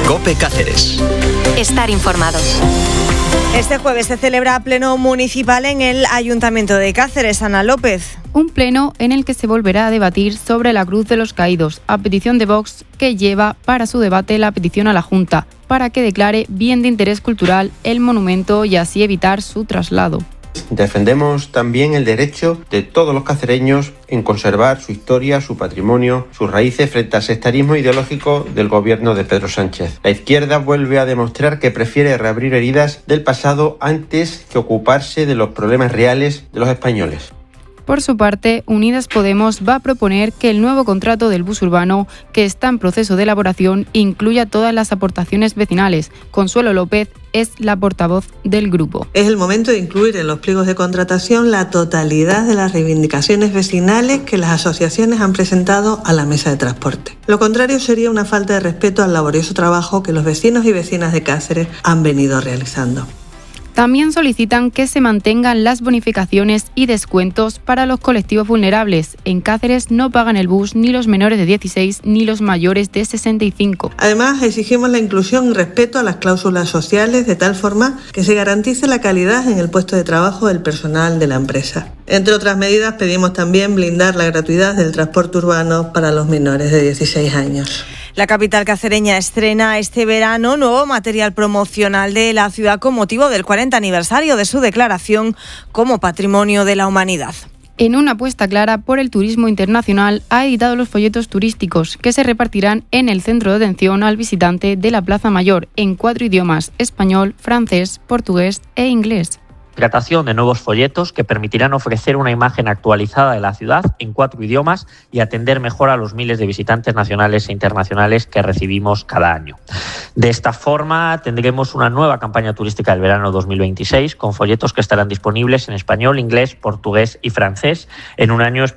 COPE Cáceres. Estar informado. Este jueves se celebra pleno municipal en el Ayuntamiento de Cáceres. Ana López. Un pleno en el que se volverá a debatir sobre la Cruz de los Caídos, a petición de Vox, que lleva para su debate la petición a la Junta, para que declare bien de interés cultural el monumento y así evitar su traslado. Defendemos también el derecho de todos los cacereños en conservar su historia, su patrimonio, sus raíces frente al sectarismo ideológico del gobierno de Pedro Sánchez. La izquierda vuelve a demostrar que prefiere reabrir heridas del pasado antes que ocuparse de los problemas reales de los españoles. Por su parte, Unidas Podemos va a proponer que el nuevo contrato del bus urbano, que está en proceso de elaboración, incluya todas las aportaciones vecinales. Consuelo López es la portavoz del grupo. Es el momento de incluir en los pliegos de contratación la totalidad de las reivindicaciones vecinales que las asociaciones han presentado a la mesa de transporte. Lo contrario sería una falta de respeto al laborioso trabajo que los vecinos y vecinas de Cáceres han venido realizando. También solicitan que se mantengan las bonificaciones y descuentos para los colectivos vulnerables. En Cáceres no pagan el bus ni los menores de 16 ni los mayores de 65. Además, exigimos la inclusión y respeto a las cláusulas sociales de tal forma que se garantice la calidad en el puesto de trabajo del personal de la empresa. Entre otras medidas, pedimos también blindar la gratuidad del transporte urbano para los menores de 16 años. La capital cacereña estrena este verano nuevo material promocional de la ciudad con motivo del 40 aniversario de su declaración como Patrimonio de la Humanidad. En una apuesta clara por el turismo internacional, ha editado los folletos turísticos que se repartirán en el centro de atención al visitante de la Plaza Mayor en 4 idiomas: español, francés, portugués e inglés. Creación de nuevos folletos que permitirán ofrecer una imagen actualizada de la ciudad en 4 idiomas y atender mejor a los miles de visitantes nacionales e internacionales que recibimos cada año. De esta forma tendremos una nueva campaña turística del verano 2026 con folletos que estarán disponibles en español, inglés, portugués y francés en un año